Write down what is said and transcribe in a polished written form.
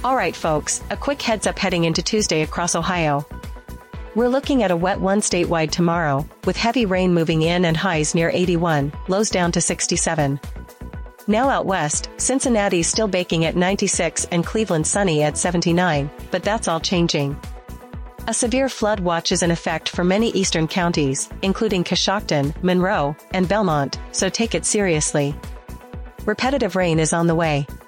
Alright folks, a quick heads up heading into Tuesday across Ohio. We're looking at a wet one statewide tomorrow, with heavy rain moving in and highs near 81, lows down to 67. Now out west, Cincinnati's still baking at 96 and Cleveland sunny at 79, but that's all changing. A severe flood watch is in effect for many eastern counties, including Coshocton, Monroe, and Belmont, so take it seriously. Repetitive rain is on the way.